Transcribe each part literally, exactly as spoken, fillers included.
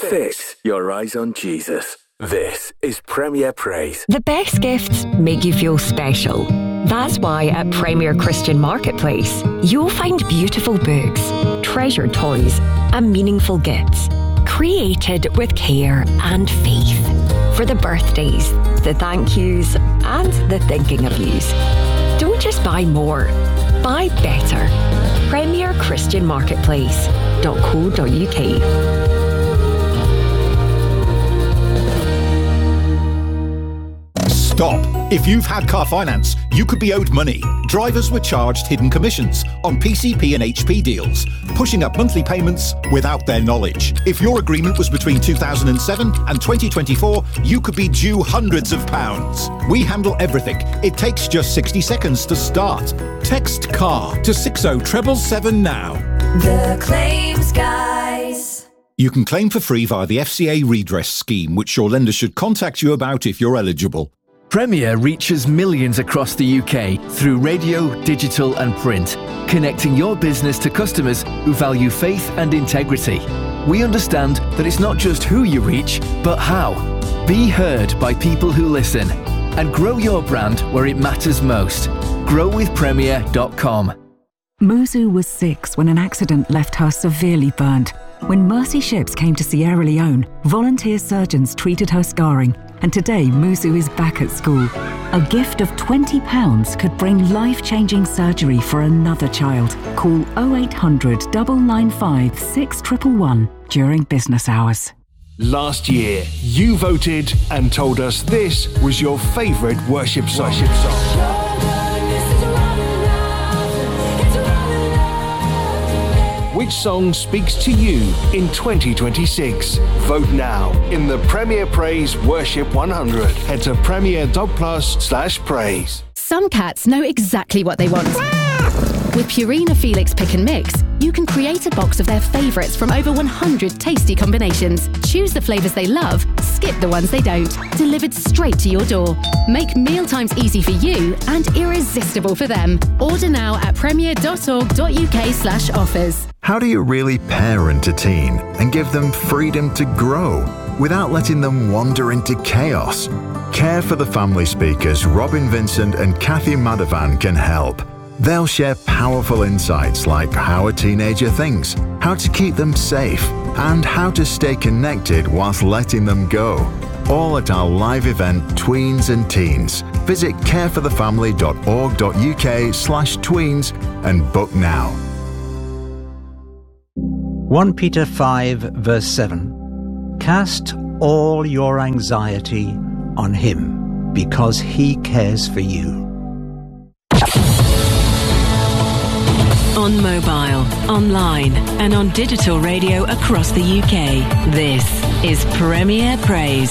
Fix your eyes on Jesus. This is Premier Praise. The best gifts make you feel special. That's why at Premier Christian Marketplace, you'll find beautiful books, treasured toys, and meaningful gifts, created with care and faith. For the birthdays, the thank yous, and the thinking of yous. Don't just buy more, buy better. Premier Christian Marketplace dot co dot uk. Stop. If you've had car finance, you could be owed money. Drivers were charged hidden commissions on P C P and H P deals, pushing up monthly payments without their knowledge. If your agreement was between two thousand seven and twenty twenty-four, you could be due hundreds of pounds. We handle everything. It takes just sixty seconds to start. Text CAR to six oh seven seven now. The Claims Guys. You can claim for free via the F C A redress scheme, which your lender should contact you about if you're eligible. Premier reaches millions across the U K through radio, digital and print, connecting your business to customers who value faith and integrity. We understand that it's not just who you reach, but how. Be heard by people who listen and grow your brand where it matters most. grow with premier dot com. Muzu was six when an accident left her severely burned. When Mercy Ships came to Sierra Leone, volunteer surgeons treated her scarring, and today Muzu is back at school. A gift of twenty pounds could bring life-changing surgery for another child. Call oh eight hundred, nine nine five, six one one one during business hours. Last year, you voted and told us this was your favourite worship song. Worship song. Which song speaks to you in twenty twenty-six? Vote now in the Premier Praise Worship one hundred. Head to premier dot plus slash praise. Some cats know exactly what they want. With Purina Felix Pick and Mix, you can create a box of their favourites from over one hundred tasty combinations. Choose the flavours they love, skip the ones they don't. Delivered straight to your door. Make mealtimes easy for you and irresistible for them. Order now at premier dot org dot uk slash offers. How do you really parent a teen and give them freedom to grow without letting them wander into chaos? Care for the Family speakers Robin Vincent and Kathy Madhavan can help. They'll share powerful insights like how a teenager thinks, how to keep them safe, and how to stay connected whilst letting them go. All at our live event Tweens and Teens. Visit care for the family dot org dot uk slash tweens and book now. First Peter five verse seven. Cast all your anxiety on him because he cares for you. On mobile, online and on digital radio across the U K, this is Premier Praise.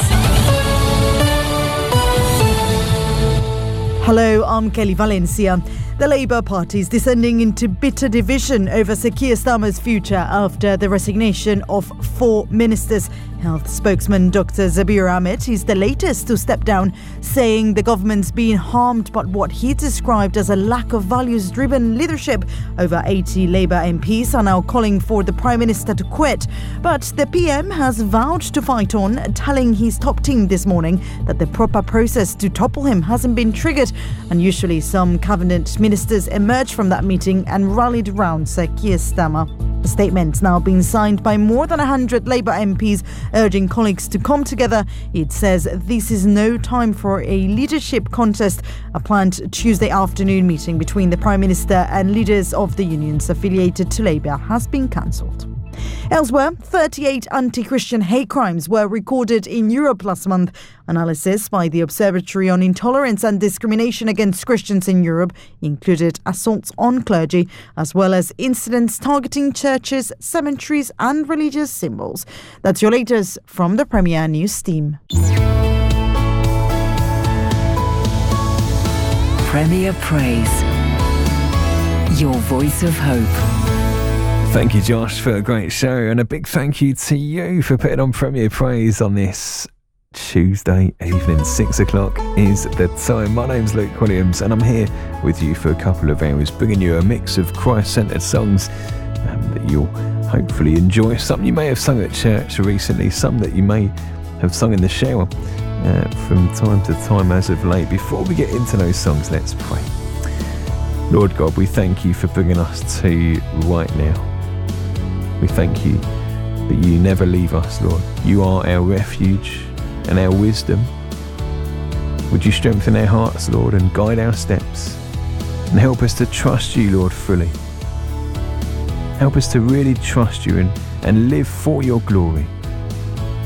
Hello, I'm Kelly Valencia. The Labour Party is descending into bitter division over Sir Keir Starmer's future after the resignation of four ministers. Health spokesman Doctor Zabir Ahmed is the latest to step down, saying the government's been harmed by what he described as a lack of values-driven leadership. Over eighty Labour M Ps are now calling for the Prime Minister to quit. But the P M has vowed to fight on, telling his top team this morning that the proper process to topple him hasn't been triggered. Unusually, some cabinet ministers emerged from that meeting and rallied around Sir Keir Starmer. The statement's now been signed by more than one hundred Labour M Ps, urging colleagues to come together. It says this is no time for a leadership contest. A planned Tuesday afternoon meeting between the Prime Minister and leaders of the unions affiliated to Labour has been cancelled. Elsewhere, thirty-eight anti-Christian hate crimes were recorded in Europe last month. Analysis by the Observatory on Intolerance and Discrimination Against Christians in Europe included assaults on clergy, as well as incidents targeting churches, cemeteries and religious symbols. That's your latest from the Premier News team. Premier Praise, your voice of hope. Thank you, Josh, for a great show, and a big thank you to you for putting on Premier Praise on this Tuesday evening. Six o'clock is the time. My name's Luke Williams, and I'm here with you for a couple of hours, bringing you a mix of Christ-centred songs um, that you'll hopefully enjoy. Some you may have sung at church recently, some that you may have sung in the shower uh, from time to time as of late. Before we get into those songs, let's pray. Lord God, we thank you for bringing us to right now. We thank you that you never leave us, Lord. You are our refuge and our wisdom. Would you strengthen our hearts, Lord, and guide our steps, and help us to trust you, Lord, fully. Help us to really trust you and, and live for your glory.